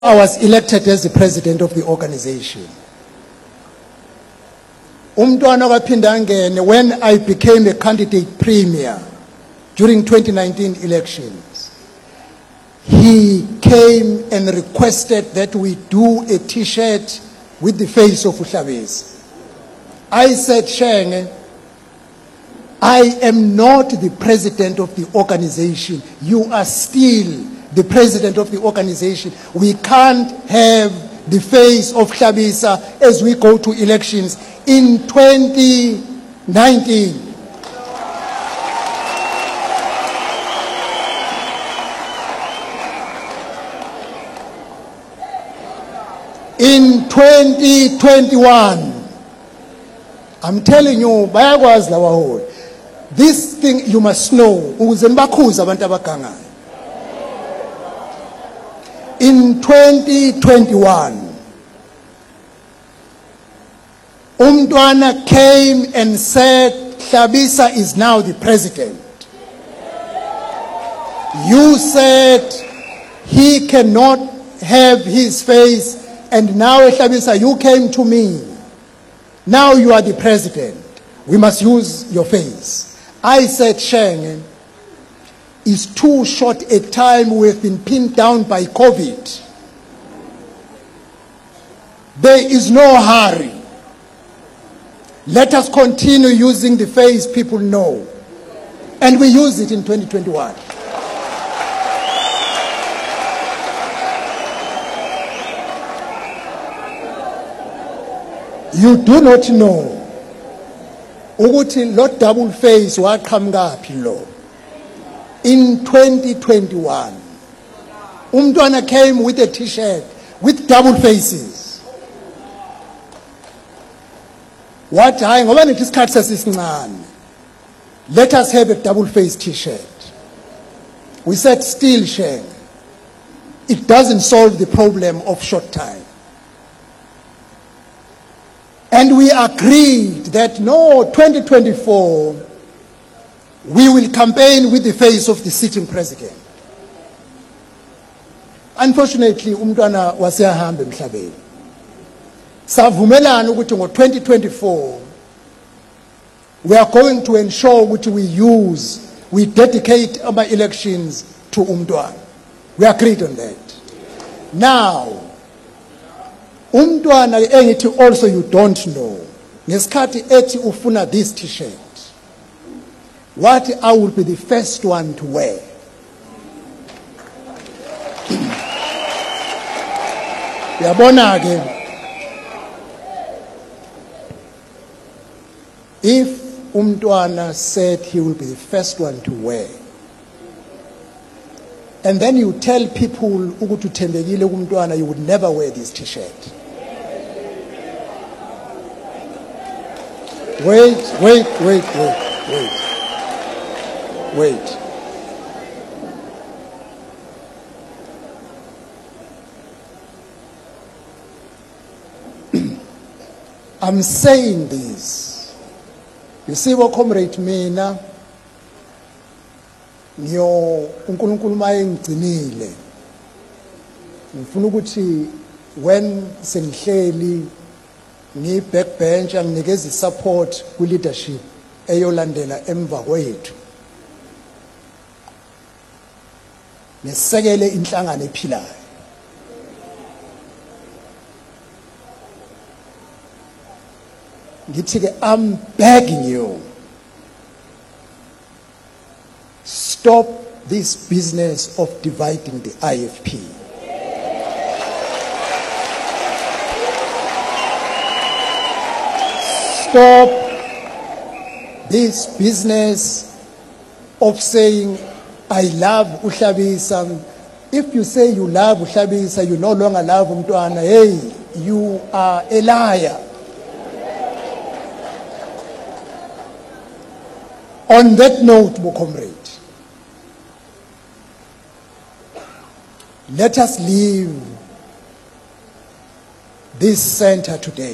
I was elected as the president of the organization. Umntwana waphinda angene when I became a candidate premier during 2019 elections. He came and requested that we do a t-shirt with the face of Uhlabisa. I said, Shenge, I am not the president of the organization. You are still the president of the organization. We can't have the face of Uhlabisa as we go to elections in 2019. In 2021, I'm telling you, bayakwazi lawaholi. This thing you must know. Ukuze nibakhuze abantu abagangayo. In 2021, Umntwana came and said, Uhlabisa is now the president. You said he cannot have his face, and now Uhlabisa, you came to me. Now you are the president. We must use your face. I said, Shenge, it's too short a time we've been pinned down by COVID. There is no hurry. Let us continue using the face people know. And we use it in 2021. You do not know ukuthi lo double face waqhamuka lo. In 2021, Umntwana came with a t-shirt with double faces. What hayi ngoba nithi isikhathi sesisincane. Let us have a double face t-shirt. We said still, Sheng, it doesn't solve the problem of short time. And we agreed that no, 2024, we will campaign with the face of the sitting president. Unfortunately, Umntwana waseyahamba emhlabeni. Savumelana ukuthi ngo-2024, we are going to ensure ukuthi we dedicate our elections to Umntwana. We agreed on that. Now, Umntwana engithi also you don't know. Ngesikhathi ethi ufuna this t-shirt. What I will be the first one to wear. Yabona ke. If Umntwana said he will be the first one to wear, and then you tell people ukuthi uthembekile kuMntwana, you would never wear this t-shirt. Wait. I'm saying this. You see what comrade mina ngiyo uNkulunkulu mayengcinile. Ngifuna ukuthi when sengihleli ni backbench anginikeza support ku leadership eyolandela emva kwethu. Nesekele inhlangano ephilayo. Ngithi ke I'm begging you, stop this business of dividing the IFP. Stop this business of saying, I love Uhlabisa. If you say you love Uhlabisa, you no longer love Umntwana, hey, you are a liar. On that note, my comrade, let us leave this center today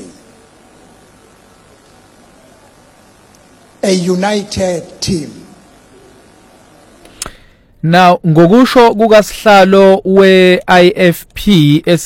a united team. Now ngokusho kukasihlalo we-IFP